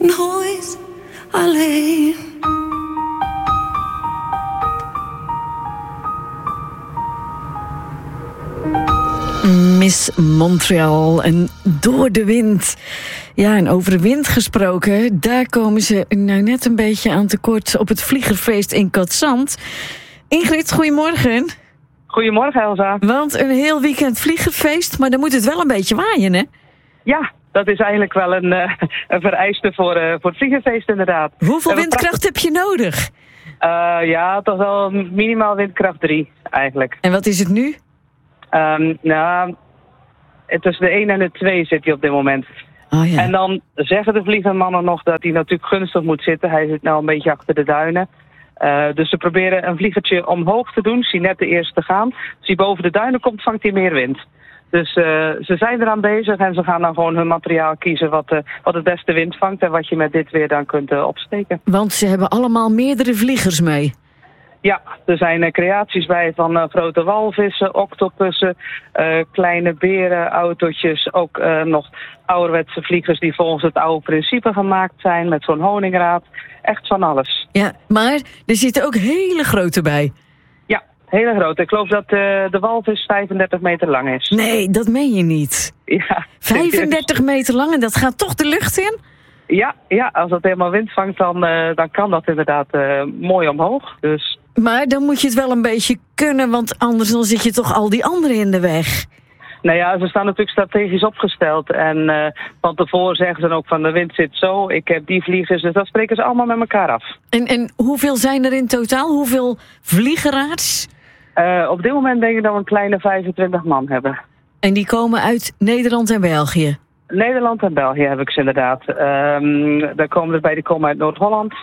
nooit alleen. Miss Montreal en Door de Wind. Ja, en over de wind gesproken, daar komen ze nou net een beetje aan tekort op het Vliegerfeest in Katzand. Ingrid, goedemorgen. Goedemorgen, Elsa. Want een heel weekend Vliegerfeest, maar dan moet het wel een beetje waaien, hè? Ja, dat is eigenlijk wel een vereiste voor het Vliegerfeest inderdaad. Hoeveel windkracht heb je nodig? Ja, toch wel minimaal windkracht 3 eigenlijk. En wat is het nu? Nou, tussen de 1 en de 2 zit hij op dit moment. Oh, ja. En dan zeggen de vliegermannen nog dat hij natuurlijk gunstig moet zitten. Hij zit nou een beetje achter de duinen. Dus ze proberen een vliegertje omhoog te doen. Zie net de eerste gaan. Als hij boven de duinen komt, vangt hij meer wind. Dus ze zijn eraan bezig en ze gaan dan gewoon hun materiaal kiezen wat het beste wind vangt en wat je met dit weer dan kunt opsteken. Want ze hebben allemaal meerdere vliegers mee. Ja, er zijn creaties bij van grote walvissen, octopussen, kleine beren, autootjes. Ook nog ouderwetse vliegers die volgens het oude principe gemaakt zijn met zo'n honingraad. Echt van alles. Ja, maar er zitten ook hele grote bij. Ja, hele grote. Ik geloof dat de walvis 35 meter lang is. Nee, dat meen je niet. Ja. 35 meter lang en dat gaat toch de lucht in? Ja, als dat helemaal wind vangt, dan kan dat inderdaad mooi omhoog. Dus... Maar dan moet je het wel een beetje kunnen, want anders dan zit je toch al die anderen in de weg. Nou ja, ze staan natuurlijk strategisch opgesteld. En van tevoren zeggen ze dan ook van de wind zit zo, ik heb die vliegers. Dus dat spreken ze allemaal met elkaar af. En hoeveel zijn er in totaal? Hoeveel vliegeraars? Op dit moment denk ik dat we een kleine 25 man hebben. En die komen uit Nederland en België? Nederland en België heb ik ze inderdaad. Daar komen er bij die komen uit Noord-Holland.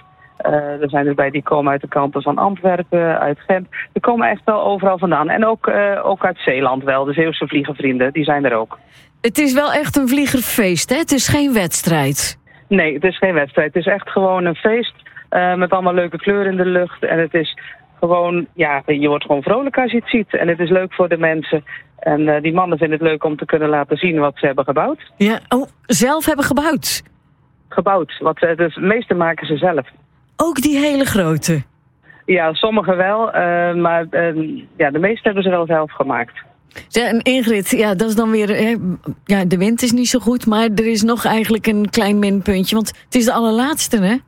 Er zijn er bij die komen uit de kanten van Antwerpen, uit Gent. Die komen echt wel overal vandaan. En ook uit Zeeland wel. De Zeeuwse vliegervrienden, die zijn er ook. Het is wel echt een vliegerfeest, hè? Het is geen wedstrijd. Nee, het is geen wedstrijd. Het is echt gewoon een feest met allemaal leuke kleuren in de lucht. En het is gewoon, ja, je wordt gewoon vrolijk als je het ziet. En het is leuk voor de mensen. En die mannen vinden het leuk om te kunnen laten zien wat ze hebben gebouwd. Ja, zelf hebben gebouwd? Gebouwd. Het meeste maken ze zelf. Ook die hele grote? Ja, sommige wel. Maar de meeste hebben ze wel zelf gemaakt. Ja, en Ingrid, ja, dat is dan weer... ja, de wind is niet zo goed, maar er is nog eigenlijk een klein minpuntje. Want het is de allerlaatste, hè?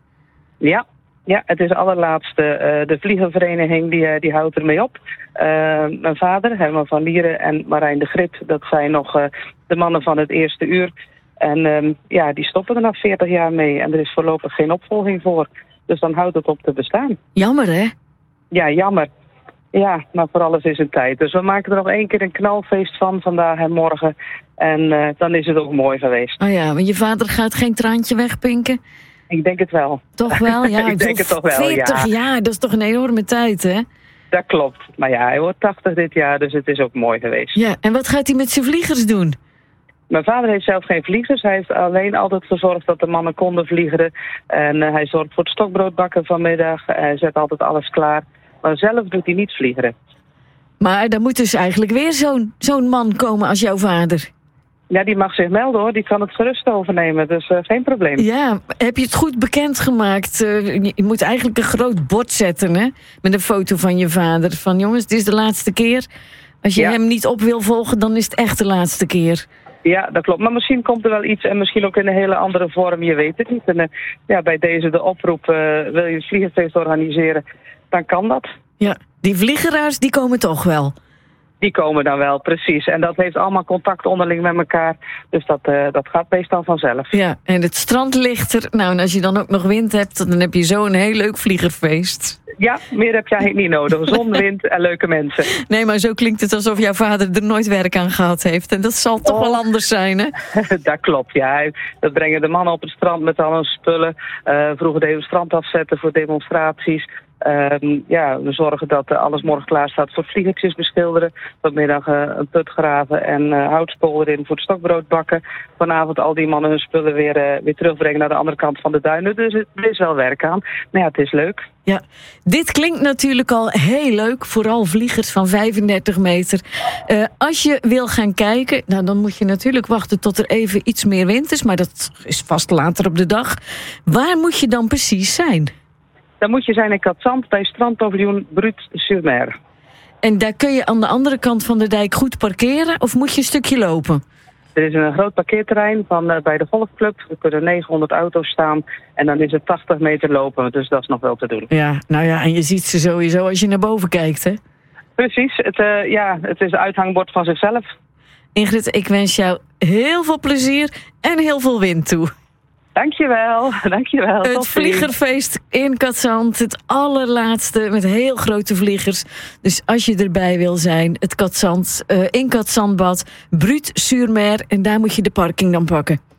Ja, het is de allerlaatste. De vliegervereniging die houdt ermee op. Mijn vader, Herman van Lieren en Marijn de Grit, dat zijn nog de mannen van het eerste uur. En die stoppen er na 40 jaar mee. En er is voorlopig geen opvolging voor. Dus dan houdt het op te bestaan. Jammer, hè? Ja, jammer. Ja, maar voor alles is een tijd. Dus we maken er nog 1 keer een knalfeest van vandaag en morgen. En dan is het ook mooi geweest. Oh ja, want je vader gaat geen traantje wegpinken? Ik denk het wel. Toch wel? Ja, ik denk het toch wel, 40 jaar, dat is toch een enorme tijd, hè? Dat klopt. Maar ja, hij wordt 80 dit jaar, dus het is ook mooi geweest. Ja, en wat gaat hij met zijn vliegers doen? Mijn vader heeft zelf geen vliegers. Hij heeft alleen altijd gezorgd dat de mannen konden vliegeren. En hij zorgt voor het stokbroodbakken vanmiddag. Hij zet altijd alles klaar. Maar zelf doet hij niet vliegeren. Maar dan moet dus eigenlijk weer zo'n man komen als jouw vader. Ja, die mag zich melden hoor. Die kan het gerust overnemen. Dus geen probleem. Ja, heb je het goed bekendgemaakt? Je moet eigenlijk een groot bord zetten, hè? Met een foto van je vader. Van jongens, het is de laatste keer. Als je hem niet op wil volgen, dan is het echt de laatste keer. Ja, dat klopt. Maar misschien komt er wel iets en misschien ook in een hele andere vorm. Je weet het niet. En bij deze de oproep, wil je het vliegerfeest organiseren, dan kan dat. Ja, die vliegeraars, die komen toch wel? Die komen dan wel, precies. En dat heeft allemaal contact onderling met elkaar. Dus dat gaat meestal vanzelf. Ja, en het strand ligt er. Nou, en als je dan ook nog wind hebt, dan heb je zo een heel leuk vliegerfeest. Ja, meer heb jij niet nodig. Zon, wind en leuke mensen. Nee, maar zo klinkt het alsof jouw vader er nooit werk aan gehad heeft. En dat zal toch wel anders zijn, hè? Dat klopt, ja. Dat brengen de mannen op het strand met al hun spullen. Vroeger deden we strand afzetten voor demonstraties. We zorgen dat alles morgen klaar staat voor vliegertjes beschilderen. Vanmiddag een put graven en houtskool erin voor het stokbrood bakken. Vanavond al die mannen hun spullen weer terugbrengen naar de andere kant van de duinen. Dus er is wel werk aan. Maar ja, het is leuk. Ja, dit klinkt natuurlijk al heel leuk. Vooral vliegers van 35 meter. Als je wil gaan kijken, dan moet je natuurlijk wachten tot er even iets meer wind is. Maar dat is vast later op de dag. Waar moet je dan precies zijn? Dan moet je zijn in Cadzand bij strandpaviljoen Brut-sur-Mer. En daar kun je aan de andere kant van de dijk goed parkeren? Of moet je een stukje lopen? Er is een groot parkeerterrein bij de golfclub. Er kunnen 900 auto's staan. En dan is het 80 meter lopen. Dus dat is nog wel te doen. Ja, nou ja, en je ziet ze sowieso als je naar boven kijkt, hè? Precies. Het is een uithangbord van zichzelf. Ingrid, ik wens jou heel veel plezier en heel veel wind toe. Dankjewel. Het vliegerfeest in Cadzand, het allerlaatste met heel grote vliegers. Dus als je erbij wil zijn, het in Cadzandbad, Brut-sur-Mer, en daar moet je de parking dan pakken.